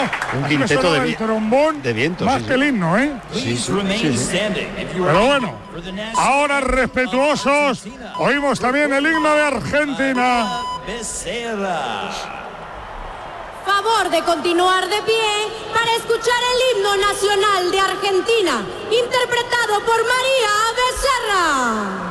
Un quinteto el trombón de viento, más que el himno, ¿eh? Sí. Pero bueno, ahora respetuosos, oímos también el himno de Argentina. Favor de continuar de pie para escuchar el himno nacional de Argentina, interpretado por María Becerra.